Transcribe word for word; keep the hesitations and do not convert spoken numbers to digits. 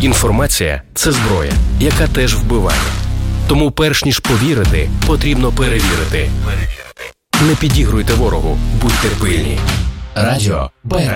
Інформація – це зброя, яка теж вбиває. Тому перш ніж повірити, потрібно перевірити. Не підігруйте ворогу, будьте пильні. Радіо Байрактар.